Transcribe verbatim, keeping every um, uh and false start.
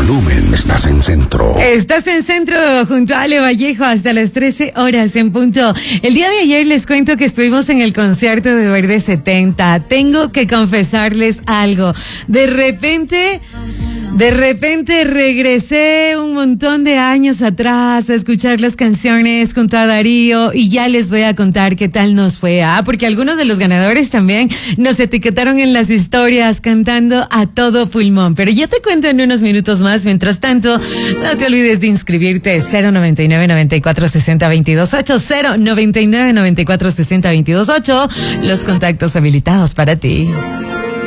volumen, estás en Centro. Estás en Centro junto a Ale Vallejo hasta las trece horas en punto. El día de ayer les cuento que estuvimos en el concierto de Verde setenta. Tengo que confesarles algo. De repente... De repente regresé un montón de años atrás a escuchar las canciones junto a Darío y ya les voy a contar qué tal nos fue, ¿ah? Porque algunos de los ganadores también nos etiquetaron en las historias cantando a todo pulmón. Pero ya te cuento en unos minutos más. Mientras tanto, no te olvides de inscribirte. Cero noventa y nueve, noventa y cuatro, sesenta, veintidós, ocho. Cero noventa y nueve, noventa y cuatro, sesenta, veintidós, ocho. Los contactos habilitados para ti.